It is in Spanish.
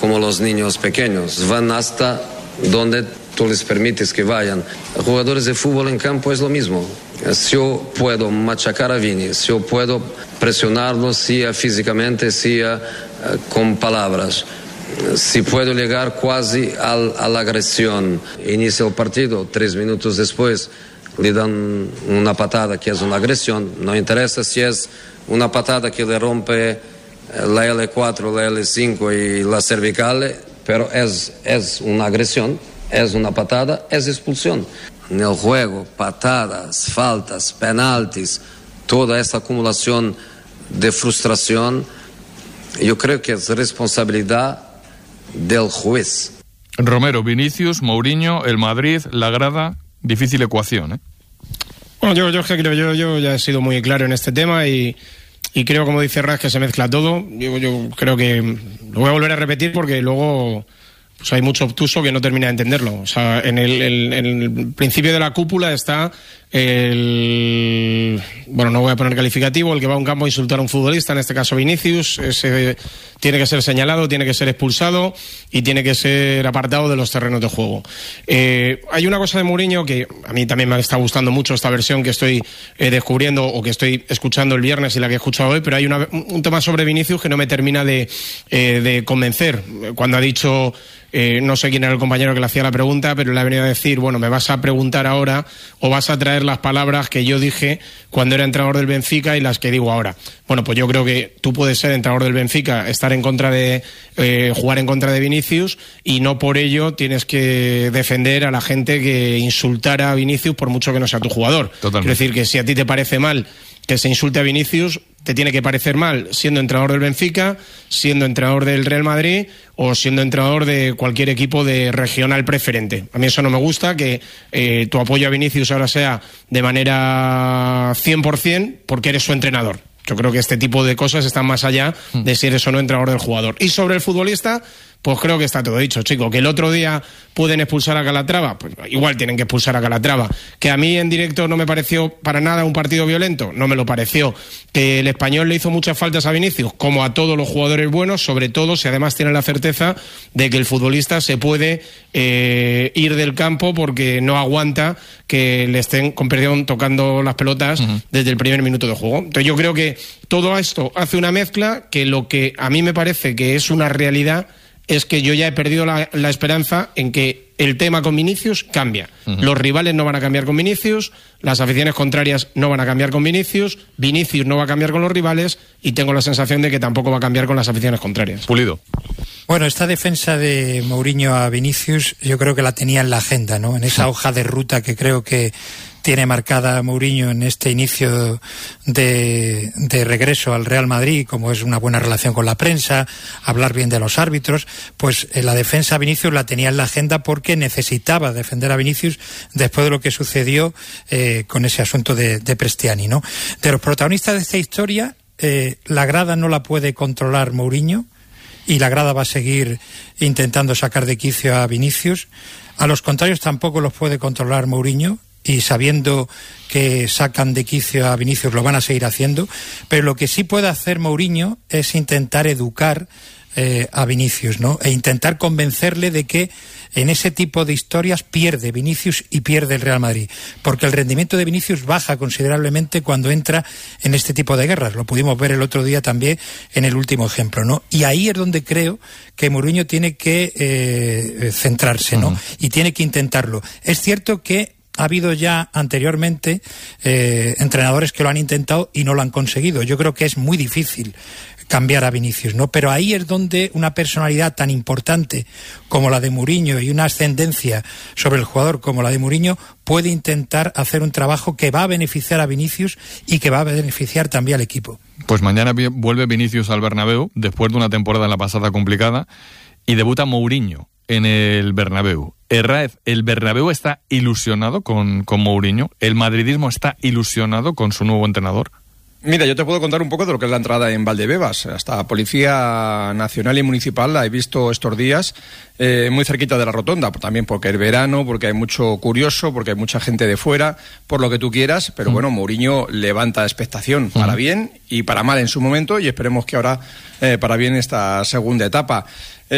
como los niños pequeños, van hasta donde tú les permites que vayan. Jugadores de fútbol en campo es lo mismo. Si yo puedo machacar a Vini, si yo puedo presionarlo, sea físicamente, sea con palabras, si puedo llegar casi a la agresión, inicia el partido, 3 minutos después le dan una patada que es una agresión, no interesa si es una patada que le rompe la L4, la L5 y la cervical, pero es una agresión, es una patada, es expulsión. En el juego, patadas, faltas, penaltis, toda esta acumulación de frustración, yo creo que es responsabilidad del juez. Romero, Vinicius, Mourinho, el Madrid, la grada, difícil ecuación, ¿eh? Bueno, yo ya he sido muy claro en este tema y creo, como dice Ras, que se mezcla todo. Yo creo que lo voy a volver a repetir porque luego pues hay mucho obtuso que no termina de entenderlo. O sea, en el principio de la cúpula está bueno, no voy a poner calificativo, el que va a un campo a insultar a un futbolista, en este caso Vinicius, ese tiene que ser señalado, tiene que ser expulsado y tiene que ser apartado de los terrenos de juego. Hay una cosa de Mourinho que a mí también me está gustando mucho, esta versión que estoy descubriendo o que estoy escuchando el viernes y la que he escuchado hoy, pero hay un tema sobre Vinicius que no me termina de convencer. Cuando ha dicho, no sé quién era el compañero que le hacía la pregunta, pero le ha venido a decir, bueno, me vas a preguntar ahora o vas a traer las palabras que yo dije cuando era entrenador del Benfica y las que digo ahora. Bueno, pues yo creo que tú puedes ser entrenador del Benfica, estar en contra de jugar en contra de Vinicius y no por ello tienes que defender a la gente que insultara a Vinicius por mucho que no sea tu jugador. Totalmente. Quiero decir que si a ti te parece mal que se insulte a Vinicius, te tiene que parecer mal siendo entrenador del Benfica, siendo entrenador del Real Madrid o siendo entrenador de cualquier equipo de regional preferente. A mí eso no me gusta, que tu apoyo a Vinicius ahora sea de manera 100% porque eres su entrenador. Yo creo que este tipo de cosas están más allá de si eres o no entrenador del jugador. Y sobre el futbolista, pues creo que está todo dicho, chico. Que el otro día pueden expulsar a Calatrava, pues igual tienen que expulsar a Calatrava. Que a mí en directo no me pareció para nada un partido violento, no me lo pareció. Que el Español le hizo muchas faltas a Vinicius, como a todos los jugadores buenos, sobre todo si además tienen la certeza de que el futbolista se puede ir del campo porque no aguanta que le estén, con perdón, tocando las pelotas desde el primer minuto de juego. Entonces yo creo que todo esto hace una mezcla que lo que a mí me parece que es una realidad es que yo ya he perdido la esperanza en que el tema con Vinicius cambia. Los rivales no van a cambiar con Vinicius, las aficiones contrarias no van a cambiar con Vinicius no va a cambiar con los rivales y tengo la sensación de que tampoco va a cambiar con las aficiones contrarias. Pulido. Bueno, esta defensa de Mourinho a Vinicius yo creo que la tenía en la agenda, ¿no? En esa hoja de ruta que creo que tiene marcada Mourinho en este inicio de regreso al Real Madrid, como es una buena relación con la prensa, hablar bien de los árbitros, pues la defensa a Vinicius la tenía en la agenda porque necesitaba defender a Vinicius después de lo que sucedió con ese asunto de Prestiani, ¿no? De los protagonistas de esta historia, la grada no la puede controlar Mourinho y la grada va a seguir intentando sacar de quicio a Vinicius. A los contrarios tampoco los puede controlar Mourinho, y sabiendo que sacan de quicio a Vinicius lo van a seguir haciendo, pero lo que sí puede hacer Mourinho es intentar educar a Vinicius, ¿no? E intentar convencerle de que en ese tipo de historias pierde Vinicius y pierde el Real Madrid, porque el rendimiento de Vinicius baja considerablemente cuando entra en este tipo de guerras. Lo pudimos ver el otro día también en el último ejemplo, ¿no? Y ahí es donde creo que Mourinho tiene que centrarse, ¿no? Y tiene que intentarlo. Es cierto que ha habido ya anteriormente entrenadores que lo han intentado y no lo han conseguido. Yo creo que es muy difícil cambiar a Vinicius, ¿no? Pero ahí es donde una personalidad tan importante como la de Mourinho y una ascendencia sobre el jugador como la de Mourinho puede intentar hacer un trabajo que va a beneficiar a Vinicius y que va a beneficiar también al equipo. Pues mañana vuelve Vinicius al Bernabéu después de una temporada en la pasada complicada y debuta Mourinho en el Bernabéu. Herráez, ¿el Bernabéu está ilusionado con Mourinho? ¿El madridismo está ilusionado con su nuevo entrenador? Mira, yo te puedo contar un poco de lo que es la entrada en Valdebebas. Hasta Policía Nacional y Municipal la he visto estos días muy cerquita de la rotonda, también porque es verano, porque hay mucho curioso, porque hay mucha gente de fuera, por lo que tú quieras, pero bueno, Mourinho levanta expectación para bien y para mal en su momento y esperemos que ahora para bien esta segunda etapa.